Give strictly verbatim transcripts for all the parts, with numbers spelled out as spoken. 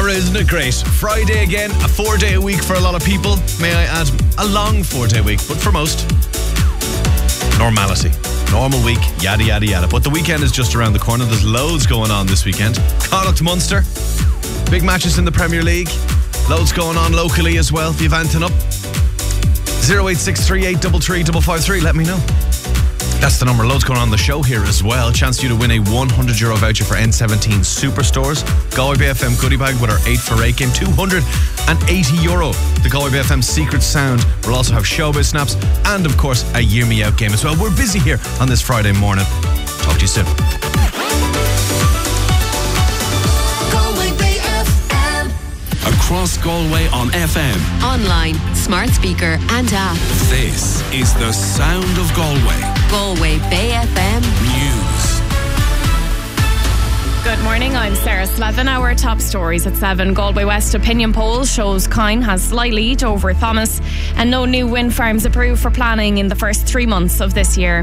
isn't it great? Friday again, a four day a week for a lot of people. May I add, a long four day week, but for most, normality. Normal week, yada yada yada. But the weekend is just around the corner. There's loads going on this weekend. Connacht Munster, big matches in the Premier League. Loads going on locally as well. If you've anything up, zero eight six three eight three three five five three, let me know. That's the number. Loads going on the show here as well. Chance for you to win a one hundred euro voucher for N seventeen Superstores. Galway B F M goodie bag with our eight for eight game. two hundred eighty euro. The Galway B F M Secret Sound. We'll also have Showbiz Snaps and, of course, a Year Me Out game as well. We're busy here on this Friday morning. Talk to you soon. Across Galway on F M, online, smart speaker and app. This is the sound of Galway. Galway Bay F M News. Good morning, I'm Sarah Slevin. Our top stories at seven. Galway West opinion poll shows Kine has slight lead over Thomas, and no new wind farms approved for planning in the first three months of this year.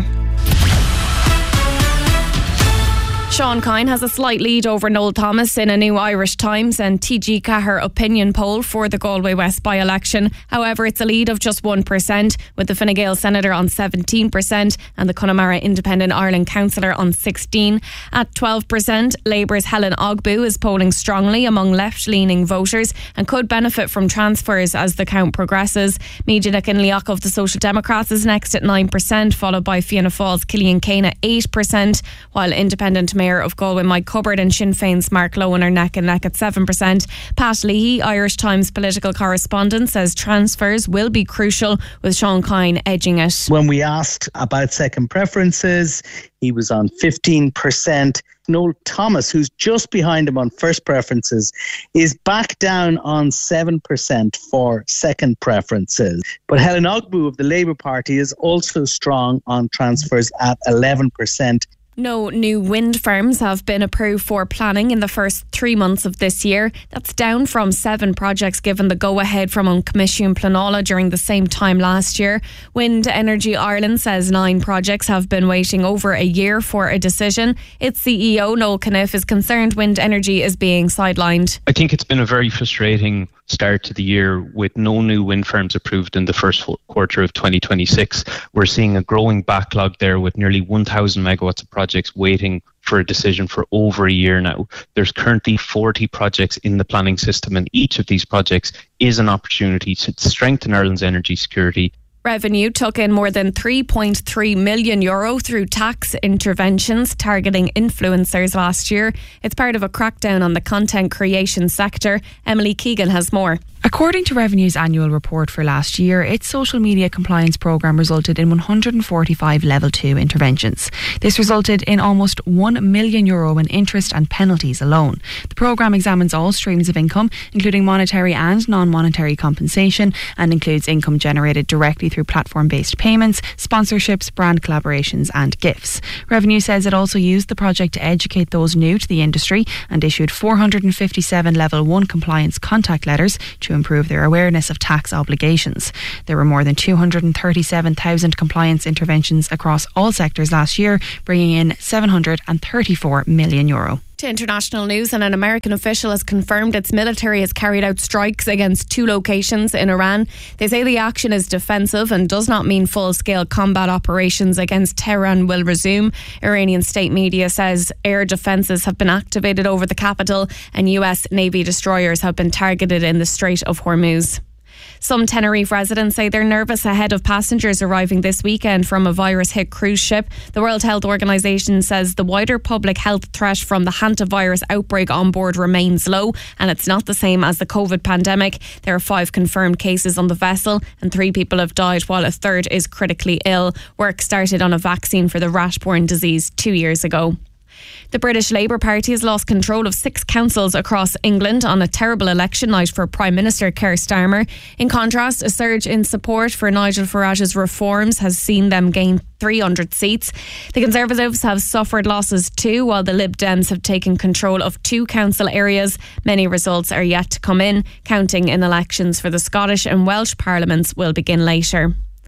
Sean Kine has a slight lead over Noel Thomas in a new Irish Times and T G Cahir opinion poll for the Galway West by-election. However, it's a lead of just one percent, with the Fine Gael Senator on seventeen percent and the Connemara Independent Ireland Councillor on sixteen percent. At twelve percent, Labour's Helen Ogbu is polling strongly among left-leaning voters and could benefit from transfers as the count progresses. Mídhíonach and Leach of the Social Democrats is next at nine percent, followed by Fianna Fáil's Cillian Kane at eight percent, while Independent Mayor of Galway Mike Cubbard and Sinn Féin's Mark Lohan are neck and neck at seven percent. Pat Leahy, Irish Times political correspondent, says transfers will be crucial, with Sean Kine edging it. When we asked about second preferences, he was on fifteen percent. Noel Thomas, who's just behind him on first preferences, is back down on seven percent for second preferences. But Helen Ogbu of the Labour Party is also strong on transfers at eleven percent. No new wind farms have been approved for planning in the first three months of this year. That's down from seven projects given the go-ahead from Uncommission Pleanála during the same time last year. Wind Energy Ireland says nine projects have been waiting over a year for a decision. Its C E O, Noel Caniff, is concerned wind energy is being sidelined. I think it's been a very frustrating start to the year with no new wind farms approved in the first quarter of twenty twenty-six. We're seeing a growing backlog there with nearly one thousand megawatts of projects waiting for a decision for over a year now. There's currently forty projects in the planning system, and each of these projects is an opportunity to strengthen Ireland's energy security. Revenue took in more than three point three million euro through tax interventions targeting influencers last year. It's part of a crackdown on the content creation sector. Emily Keegan has more. According to Revenue's annual report for last year, its social media compliance programme resulted in one hundred forty-five level two interventions. This resulted in almost one million euro in interest and penalties alone. The programme examines all streams of income, including monetary and non-monetary compensation, and includes income generated directly through platform-based payments, sponsorships, brand collaborations and gifts. Revenue says it also used the project to educate those new to the industry and issued four hundred fifty-seven level one compliance contact letters to improve their awareness of tax obligations. There were more than two hundred thirty-seven thousand compliance interventions across all sectors last year, bringing in seven hundred thirty-four million euro. To international news, and an American official has confirmed its military has carried out strikes against two locations in Iran. They say the action is defensive and does not mean full-scale combat operations against Tehran will resume. Iranian state media says air defences have been activated over the capital and U S Navy destroyers have been targeted in the Strait of Hormuz. Some Tenerife residents say they're nervous ahead of passengers arriving this weekend from a virus-hit cruise ship. The World Health Organization says the wider public health threat from the hantavirus outbreak on board remains low, and it's not the same as the COVID pandemic. There are five confirmed cases on the vessel and three people have died while a third is critically ill. Work started on a vaccine for the rat-borne disease two years ago. The British Labour Party has lost control of six councils across England on a terrible election night for Prime Minister Keir Starmer. In contrast, a surge in support for Nigel Farage's reforms has seen them gain three hundred seats. The Conservatives have suffered losses too, while the Lib Dems have taken control of two council areas. Many results are yet to come in. Counting in elections for the Scottish and Welsh parliaments will begin later.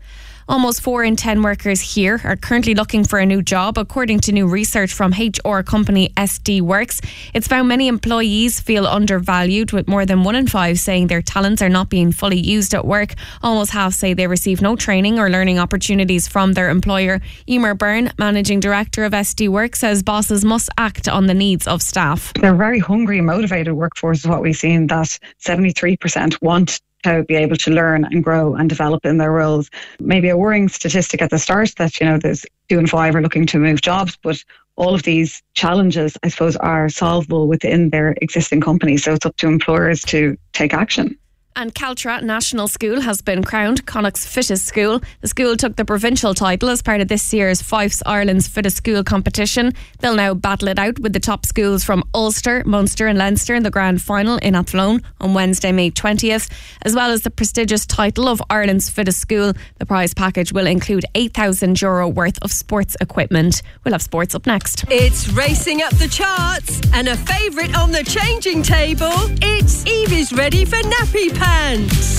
Almost four in ten workers here are currently looking for a new job, according to new research from H R company S D Works. It's found many employees feel undervalued, with more than one in five saying their talents are not being fully used at work. Almost half say they receive no training or learning opportunities from their employer. Emer Byrne, Managing Director of S D Works, says bosses must act on the needs of staff. They're a very hungry and motivated workforce is what we've seen, that seventy-three percent want to be able to learn and grow and develop in their roles. Maybe a worrying statistic at the start that, you know, there's two in five are looking to move jobs, but all of these challenges, I suppose, are solvable within their existing companies. So it's up to employers to take action. And Caltra National School has been crowned Connacht's fittest school. The school took the provincial title as part of this year's Fifes Ireland's Fittest School competition. They'll now battle it out with the top schools from Ulster, Munster and Leinster in the grand final in Athlone on Wednesday, May twentieth. As well as the prestigious title of Ireland's Fittest School, the prize package will include eight thousand euro worth of sports equipment. We'll have sports up next. It's racing up the charts and a favourite on the changing table. It's Evie's ready for nappy pants.